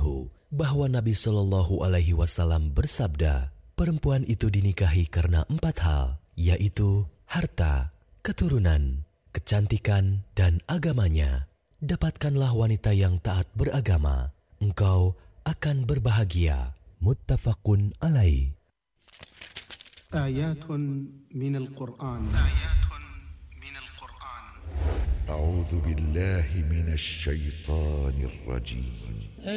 anhu bahwa Nabi Shallallahu Alaihi Wasallam bersabda, perempuan itu dinikahi karena 4 hal, yaitu harta, keturunan, kecantikan, dan agamanya. Dapatkanlah wanita yang taat beragama, engkau akan berbahagia. Muttafaqun alaih. آيات من القرآن. أعوذ بالله من الشيطان الرجيم.